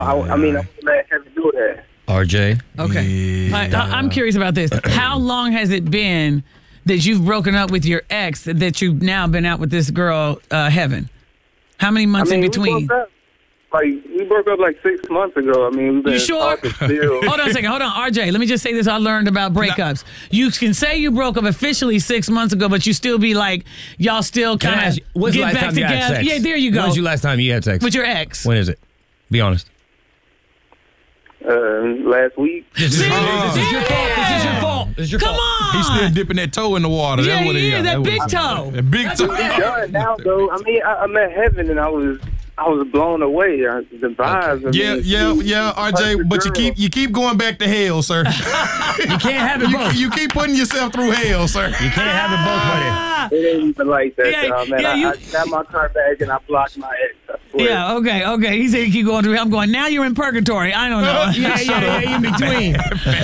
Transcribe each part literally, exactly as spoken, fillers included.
I, I mean, I'm glad to have to do that. R J. Okay. Yeah. I, I, I'm curious about this. How long has it been that you've broken up with your ex that you've now been out with this girl, uh, Heaven? How many months I mean, in between? We broke up, like, we broke up like six months ago. I mean, we've been You sure? talking still. Hold on a second. Hold on, R J. Let me just say this. I learned about breakups. You can say you broke up officially six months ago, but you still be like, y'all still Can I kind ask of you, when's the get last back time you had together. sex? Yeah, there you go. When's the last time you had sex? With your ex. When is it? Be honest. Uh, last week. This is, See? this is your fault. This is your fault. This is your Come fault. He's on. still dipping that toe in the water. Yeah, That's what he it is, that That's big what it toe. That big toe. It's done now, though. I mean, I, I met Heaven, and I was I was blown away. Uh, the vibes. I Yeah, mean, yeah, she- yeah, R J. perfect But you girl. keep you keep going back to hell, sir. You can't have it you, both. you keep putting yourself through hell, sir. You can't have it both, buddy. It ain't even like that, Yeah, uh, man. yeah, I, you- I got my car back, and I blocked my ex. I swear. Yeah, okay, okay. He said keep going through. I'm going, now you're in purgatory. I don't know. Yeah, yeah, yeah, in between.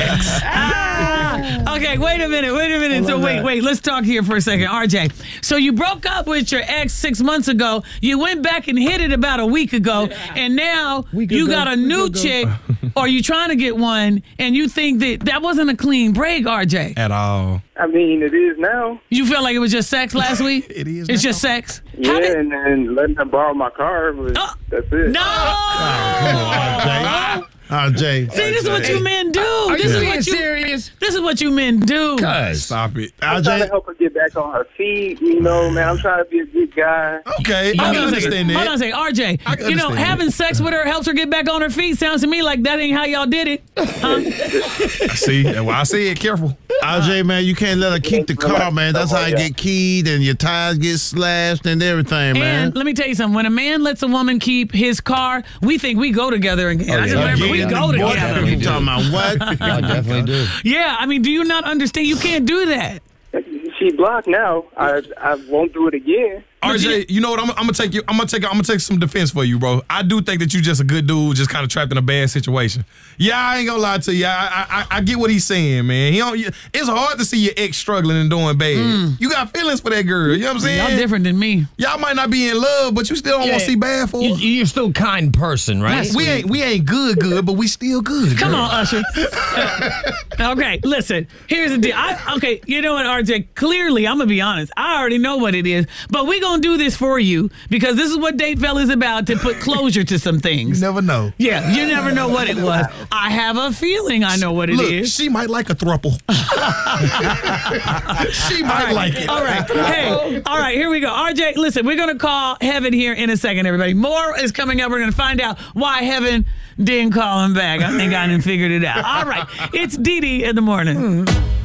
Ah, okay, wait a minute, wait a minute. So wait, wait, let's talk here for a second. R J, so you broke up with your ex six months ago. You went back and hit it about a week ago, and now Week you ago, got a week new ago. chick, or you trying to get one, and you think that that wasn't a clean break, R J. At all. I mean, it is now. You felt like it was just sex last week? It is It's now. just sex? Yeah, How did- and then letting her borrow my car. Was, Oh, that's it. no! R J. See, this is what you men do. Are This you is being what you. serious? This is what you men do. Cuz. Stop it. I'm trying to help her get back on her feet. You know, man. I'm trying to be a good guy. Okay, I Hold can on a second. understand Hold that. on a second. R J, I can you know, understand having that. sex with her helps her get back on her feet. Sounds to me like that ain't how y'all did it. Huh? See, that's why I said careful. R J, man, you can't let her keep the car, man. That's how it get keyed and your tires get slashed and everything, man. And let me tell you something. When a man lets a woman keep his car, we think we go together again. I just yeah. remember we Yeah. go Boy, together. You talking about what? I definitely do. Yeah, I mean, do you not understand? You can't do that. She blocked now. I I won't do it again. R J, you know what? I'm, I'm gonna take you. I'm gonna take. I'm gonna take some defense for you, bro. I do think that you just a good dude, just kind of trapped in a bad situation. Yeah, I ain't gonna lie to you. I, I I I get what he's saying, man. He don't. It's hard to see your ex struggling and doing bad. You got feelings for that girl. You know what I'm saying? Y'all different than me. Y'all might not be in love, but you still don't want to see bad for her. You, you're still a kind person, right? we ain't we ain't good good, but we still good. Come girl. on, Usher. Okay, listen. Here's the deal. I, okay, you know what, R J? Clearly, I'm gonna be honest. I already know what it is, but we gonna do this for you because this is what Date Fell is about, to put closure to some things. You never know. Yeah, you never know what it was. I have a feeling I know what it Look, is. she might like a throuple. She might like it. All right. Hey, all right, here we go. R J, listen, we're going to call Heaven here in a second, everybody. More is coming up. We're going to find out why Heaven didn't call him back. I think I done figured it out. All right. It's Dee Dee in the morning.